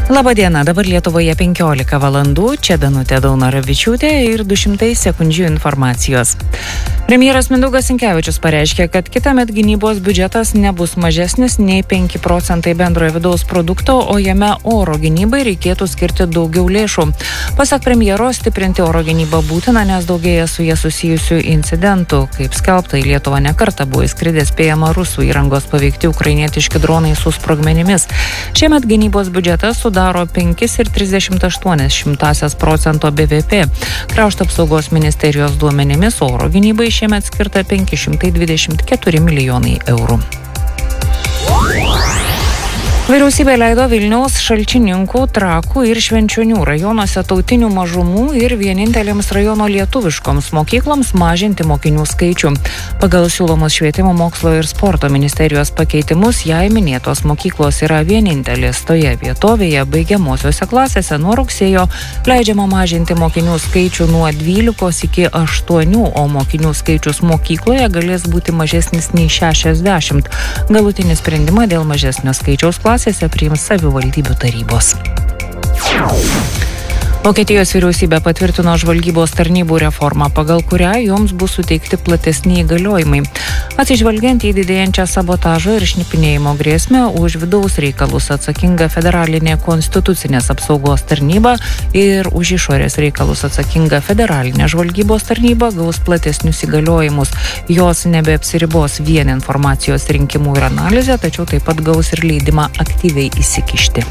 Labadiena, dabar Lietuvoje 15 valandų, čia Danutė Daunoravičiūtė ir 200 sekundžių informacijos. Premjeras Mindaugas Sinkevičius pareiškė, kad kitąmet gynybos biudžetas nebus mažesnis nei 5% bendrojo vidaus produkto, o jame oro gynybai reikėtų skirti daugiau lėšų. Pasak premjero, stiprinti oro gynybą būtina, nes daugėja su jie susijusių incidentų. Kaip skelbta, į Lietuvą nekartą buvo įskridęs spėjama rusų įrangos paveikti ukrainietiški dronai su sprogmenimis. Šiemet gynybos biudžetas sudaro 5,38% BVP. Krašto apsaugos ministerijos duomenimis oro gynybai šiemet skirta 524 milijonai eurų. Vyriausybė leido Vilniaus, Šalčininkų, Trakų ir Švenčionių rajonuose tautinių mažumų ir vienintelėms rajono lietuviškoms mokykloms mažinti mokinių skaičių. Pagal siūlomus švietimo, mokslo ir sporto ministerijos pakeitimus, jei minėtos mokyklos yra vienintelės toje vietovėje, baigiamosiose klasėse nuo rugsėjo leidžiama mažinti mokinių skaičių nuo 12 iki 8, o mokinių skaičius mokykloje galės būti mažesnis nei 60. Galutinį sprendimą dėl mažesnio skaičiaus klasėse priims savivaldybių tarybos. Vokietijos vyriausybė patvirtino žvalgybos tarnybų reformą, pagal kurią joms bus suteikti platesni įgaliojimai. Atsižvelgiant į didėjančią sabotažo ir šnipinėjimo grėsmę, už vidaus reikalus atsakinga federalinė konstitucinės apsaugos tarnyba ir už išorės reikalus atsakinga federalinė žvalgybos tarnyba gaus platesnius įgaliojimus. Jos nebeapsiribos vien informacijos rinkimu ir analizė, tačiau taip pat gaus ir leidimą aktyviai įsikišti.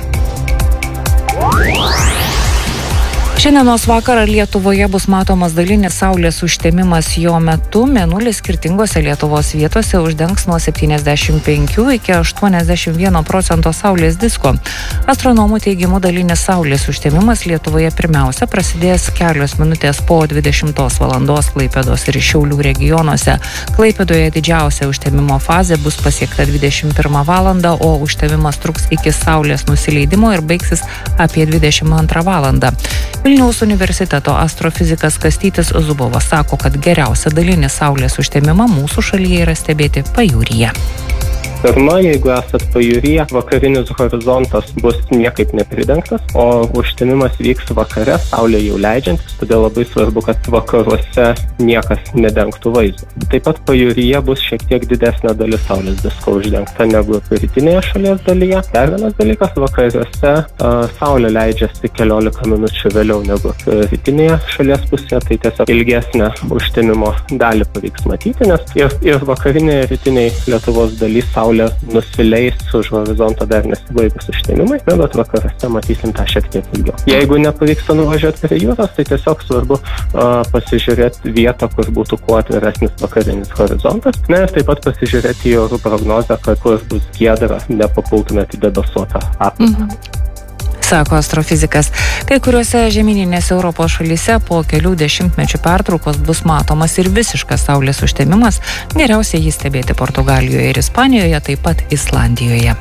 Šiandienos vakarą Lietuvoje bus matomas dalinis saulės užtemimas. Jo metu mėnulis skirtingose Lietuvos vietose uždengs nuo 75 iki 81% saulės disko. Astronomų teigimu dalinis saulės užtemimas Lietuvoje pirmiausia prasidės kelios minutės po 20 valandos Klaipėdos ir Šiaulių regionuose. Klaipėdoje didžiausia užtemimo fazė bus pasiekta 21 valandą, o užtemimas truks iki saulės nusileidimo ir baigsis apie 22 valandą. Vilniaus universiteto astrofizikas Kastytis Zubovas sako, kad geriausia dalinį saulės užtemimą mūsų šalyje yra stebėti pajūryje. Pirma, jeigu esat pajūryje, vakarinis horizontas bus niekaip nepridengtas, o užtemimas vyks vakare, saulė jau leidžiantis, todėl labai svarbu, kad vakaruose niekas nedengtų vaizdo. Taip pat pajūryje bus šiek tiek didesnė dalis saulės disko uždengta negu rytinėje šalies dalyje. Dar vienas dalykas, vakariuose saulė leidžiasi 15 minučių vėliau negu rytinėje šalies pusėje, tai tiesiog ilgesnę užtemimo dalį pavyks matyti, nes ir vakarinėje rytinėje Lietuvos daly saulė nusileis už horizonto dar nesibaigus užtemimai, bet vakaruose matysim tą šiek tiek ilgiau. Jeigu nepavyksta nuvažiuoti prie jūros, tai tiesiog svarbu pasižiūrėti vietą, kur būtų kuo atviresnis vakarinis horizontas. Na ir taip pat pasižiūrėti į orų prognozę, kad kur bus giedra, nepapultumėte į debesuotą aplinką. Sako astrofizikas. Kai kuriuose žemyninėse Europos šalyse po kelių dešimtmečių pertraukos bus matomas ir visiškas saulės užtemimas. Geriausia jį stebėti Portugalijoje ir Ispanijoje, taip pat Islandijoje.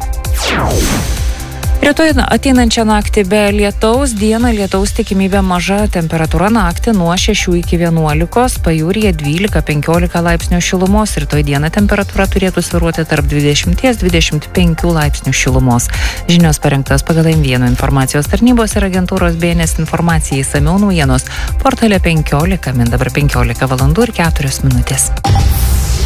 Rytoj ateinančią naktį be lietaus, dieną lietaus tikimybė maža, temperatūra naktį nuo 6 iki 11, pajūryje 12-15 laipsnių šilumos, rytoj dieną temperatūra turėtų svyruoti tarp 20-25 laipsnių šilumos. Žinios parengtas pagal M1 informacijos tarnybos ir agentūros BNS informacijai. Išsamiau naujienos portale 15, min dabar 15 valandų ir 4 minutės.